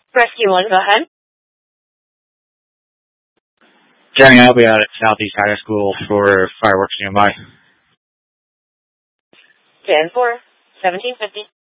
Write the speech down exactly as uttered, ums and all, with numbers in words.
Rescue one, go ahead. Jenny, I'll be out at Southeast High School for fireworks nearby. ten four, seventeen fifty.